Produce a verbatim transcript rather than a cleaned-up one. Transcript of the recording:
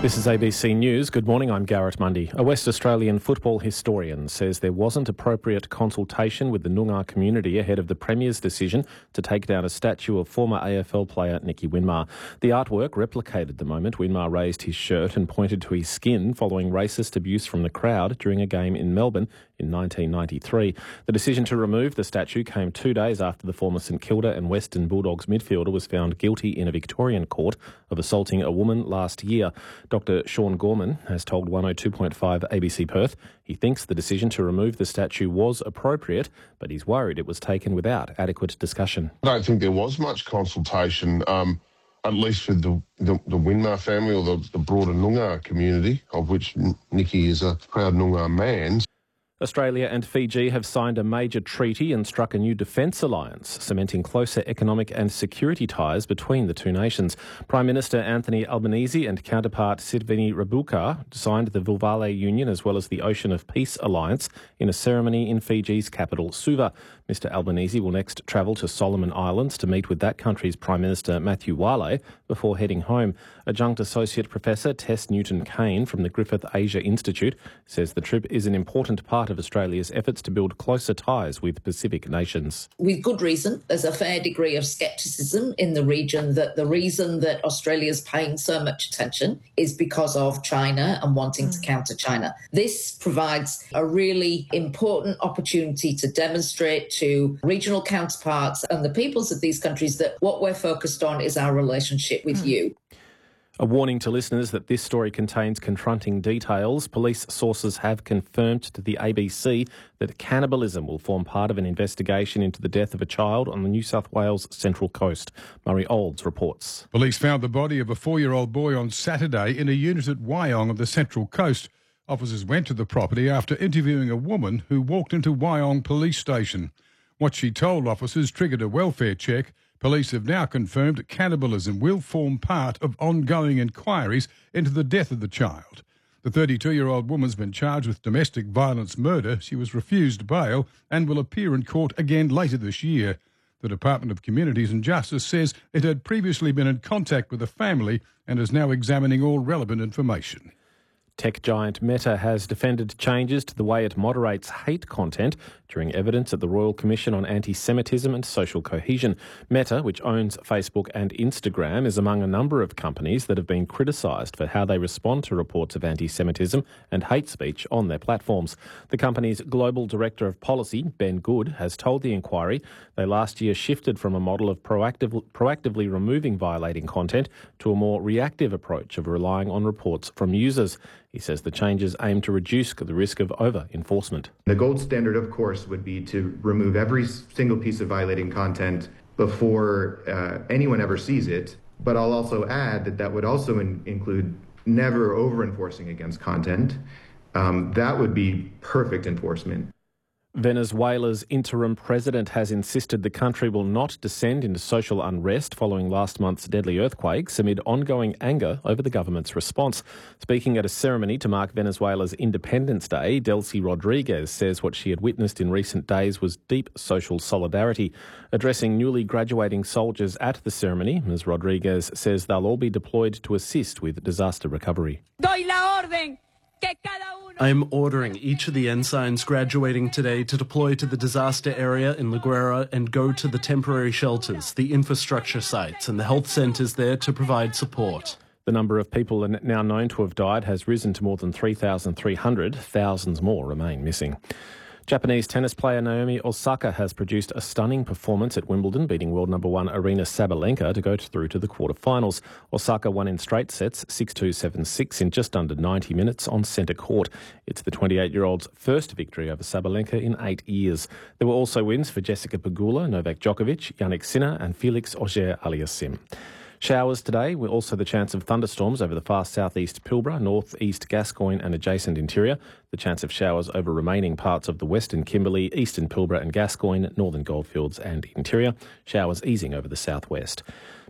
This is A B C News. Good morning, I'm Garrett Mundy. A West Australian football historian says there wasn't appropriate consultation with the Noongar community ahead of the Premier's decision to take down a statue of former A F L player Nicky Winmar. The artwork replicated the moment Winmar raised his shirt and pointed to his skin following racist abuse from the crowd during a game in Melbourne in nineteen ninety-three. The decision to remove the statue came two days after the former St Kilda and Western Bulldogs midfielder was found guilty in a Victorian court of assaulting a woman last year. Doctor Sean Gorman has told one oh two point five A B C Perth he thinks the decision to remove the statue was appropriate, but he's worried it was taken without adequate discussion. I don't think there was much consultation, um, at least with the, the, the Winmar family or the, the broader Noongar community, of which Nicky is a proud Noongar man. Australia and Fiji have signed a major treaty and struck a new defence alliance, cementing closer economic and security ties between the two nations. Prime Minister Anthony Albanese and counterpart Sitiveni Rabuka signed the Vulvale Union as well as the Ocean of Peace Alliance in a ceremony in Fiji's capital, Suva. Mister Albanese will next travel to Solomon Islands to meet with that country's Prime Minister Matthew Wale before heading home. Adjunct Associate Professor Tess Newton-Kane from the Griffith Asia Institute says the trip is an important part of Australia's efforts to build closer ties with Pacific nations. With good reason, there's a fair degree of scepticism in the region that the reason that Australia's paying so much attention is because of China and wanting to counter China. This provides a really important opportunity to demonstrate to regional counterparts and the peoples of these countries that what we're focused on is our relationship with mm. you. A warning to listeners that this story contains confronting details. Police sources have confirmed to the A B C that cannibalism will form part of an investigation into the death of a child on the New South Wales Central Coast. Murray Olds reports. Police found the body of a four-year-old boy on Saturday in a unit at Wyong of the Central Coast. Officers went to the property after interviewing a woman who walked into Wyong Police Station. What she told officers triggered a welfare check. Police have now confirmed cannibalism will form part of ongoing inquiries into the death of the child. The thirty-two-year-old woman's been charged with domestic violence murder. She was refused bail and will appear in court again later this year. The Department of Communities and Justice says it had previously been in contact with the family and is now examining all relevant information. Tech giant Meta has defended changes to the way it moderates hate content during evidence at the Royal Commission on Anti-Semitism and Social Cohesion. Meta, which owns Facebook and Instagram, is among a number of companies that have been criticised for how they respond to reports of anti-Semitism and hate speech on their platforms. The company's Global Director of Policy, Ben Good, has told the inquiry they last year shifted from a model of proactive, proactively removing violating content to a more reactive approach of relying on reports from users. He says the changes aim to reduce the risk of over-enforcement. The gold standard, of course, would be to remove every single piece of violating content before uh, anyone ever sees it. But I'll also add that that would also in- include never over-enforcing against content. Um, that would be perfect enforcement. Venezuela's interim president has insisted the country will not descend into social unrest following last month's deadly earthquakes amid ongoing anger over the government's response. Speaking at a ceremony to mark Venezuela's Independence Day, Delcy Rodriguez says what she had witnessed in recent days was deep social solidarity. Addressing newly graduating soldiers at the ceremony, Miz Rodriguez says they'll all be deployed to assist with disaster recovery. Doy la orden. I am ordering each of the ensigns graduating today to deploy to the disaster area in La Guera and go to the temporary shelters, the infrastructure sites and the health centres there to provide support. The number of people now known to have died has risen to more than three thousand three hundred. Thousands more remain missing. Japanese tennis player Naomi Osaka has produced a stunning performance at Wimbledon, beating world number one Aryna Sabalenka to go through to the quarterfinals. Osaka won in straight sets, six two, seven six, in just under ninety minutes on centre court. It's the twenty-eight-year-old's first victory over Sabalenka in eight years. There were also wins for Jessica Pegula, Novak Djokovic, Jannik Sinner and Felix Auger-Aliassime. Showers today, with also the chance of thunderstorms over the far southeast Pilbara, northeast Gascoyne and adjacent interior. The chance of showers over remaining parts of the western Kimberley, eastern Pilbara and Gascoyne, northern Goldfields and interior. Showers easing over the southwest.